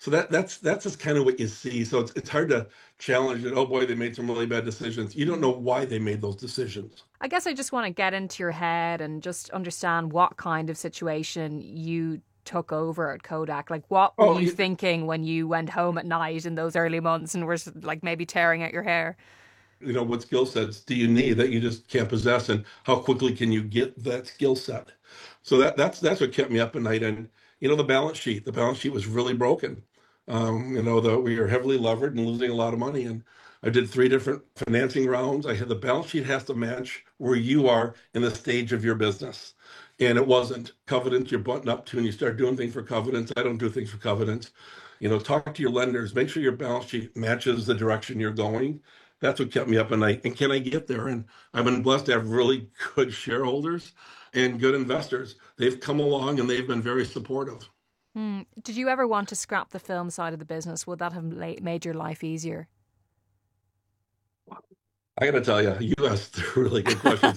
So that's just kind of what you see. So it's hard to challenge it. Oh boy, they made some really bad decisions. You don't know why they made those decisions. I guess I just want to get into your head and just understand what kind of situation you took over at Kodak. Like, what were Oh, you thinking when you went home at night in those early months and were like maybe tearing at your hair? what skill sets do you need that you just can't possess, and how quickly can you get that skill set? So that's what kept me up at night. And the balance sheet was really broken. We were heavily levered and losing a lot of money. And I did three different financing rounds. I had the balance sheet has to match where you are in the stage of your business. And it wasn't covenants you're button up to, and you start doing things for covenants. I don't do things for covenants. Talk to your lenders, make sure your balance sheet matches the direction you're going. That's what kept me up at night. And can I get there? And I've been blessed to have really good shareholders and good investors. They've come along and they've been very supportive. Hmm. Did you ever want to scrap the film side of the business? Would that have made your life easier? I got to tell you, you asked really good questions.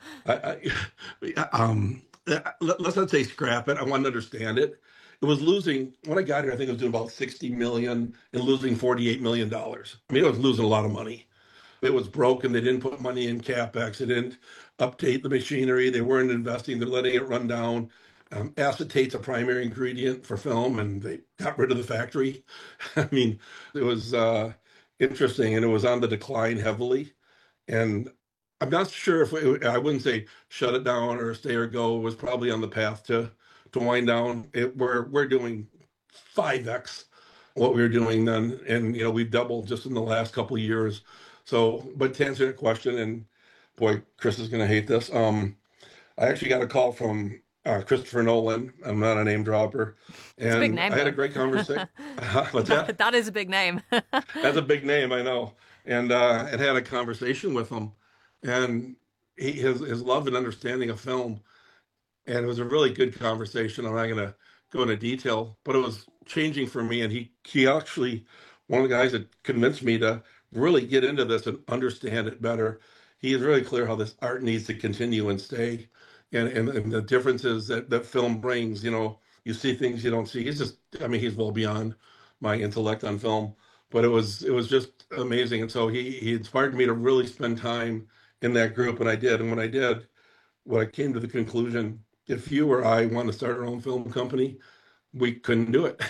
Let's not say scrap it. I want to understand it. It was losing when I got here. I think it was doing about 60 million and losing $48 million. I mean, it was losing a lot of money. It was broken. They didn't put money in capex. They didn't update the machinery. They weren't investing. They're letting it run down. Acetate's a primary ingredient for film, and they got rid of the factory. I mean, it was interesting, and it was on the decline heavily. And I'm not sure if I wouldn't say shut it down or stay or go. It was probably on the path to wind down. We're doing 5x what we were doing then, and we've doubled just in the last couple of years. So, but to answer your question, and boy, Chris is going to hate this. I actually got a call from Christopher Nolan. I'm not a name dropper, It's a big and name, I had a though. great conversation. What's that? That is a big name. That's a big name, I know. And had a conversation with him, and his love and understanding of film, and it was a really good conversation. I'm not going to go into detail, but it was changing for me. And he actually one of the guys that convinced me to really get into this and understand it better. He is really clear how this art needs to continue and stay, and the differences that film brings. You see things you don't see. I mean, he's well beyond my intellect on film, but it was just amazing. And so he inspired me to really spend time in that group, and I did. And when I did, what I came to the conclusion, if you or I want to start our own film company, we couldn't do it.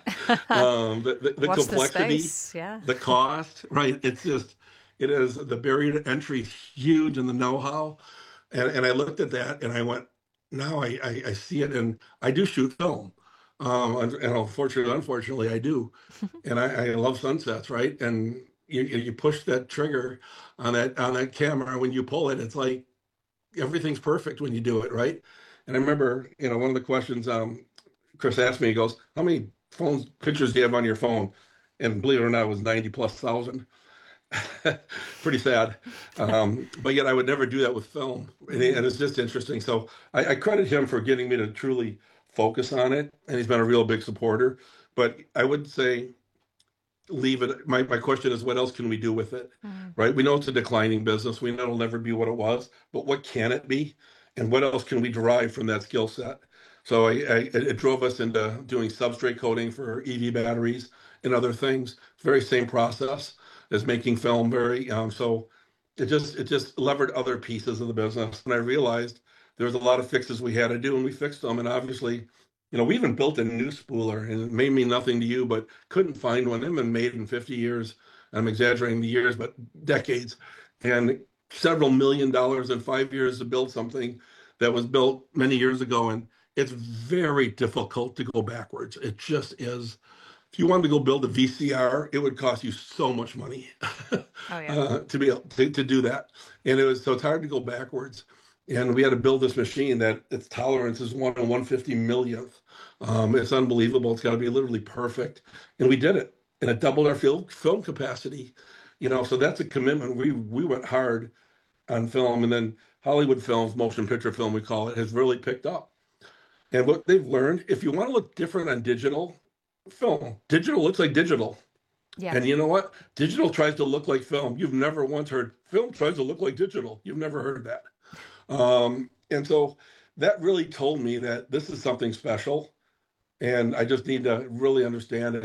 The What's the complexity, space? Yeah. the cost, right? It is the barrier to entry is huge and the know-how. And I looked at that and I went, now I see it, and I do shoot film. And unfortunately, I do. And I love sunsets, right? And you push that trigger on that camera. When you pull it, it's like everything's perfect when you do it, right? And I remember, one of the questions Chris asked me, he goes, "How many pictures do you have on your phone?" And believe it or not, it was 90 plus thousand. Pretty sad. But yet I would never do that with film. And it's just interesting. So I credit him for getting me to truly focus on it. And he's been a real big supporter. But I would say leave it. My question is, what else can we do with it? Mm. Right? We know it's a declining business. We know it'll never be what it was, but what can it be? And what else can we derive from that skill set? So it drove us into doing substrate coating for EV batteries and other things. Very same process as making film. So it just levered other pieces of the business. And I realized there was a lot of fixes we had to do, and we fixed them. And obviously, we even built a new spooler, and it may mean nothing to you, but couldn't find one. They've been made in 50 years. I'm exaggerating the years, but decades. And several $1 million in 5 years to build something that was built many years ago. And it's very difficult to go backwards. It just is. If you wanted to go build a VCR, it would cost you so much money Oh, yeah. to be able to do that. And it's hard to go backwards. And we had to build this machine that its tolerance is 1 in 150 millionth. It's unbelievable. It's got to be literally perfect. And we did it. And it doubled our film capacity. So that's a commitment. We went hard on film. And then Hollywood films, motion picture film, we call it, has really picked up. And what they've learned, if you want to look different on digital film, digital looks like digital. Yeah. And you know what? Digital tries to look like film. You've never once heard film tries to look like digital. You've never heard that. And so that really told me that this is something special, and I just need to really understand it.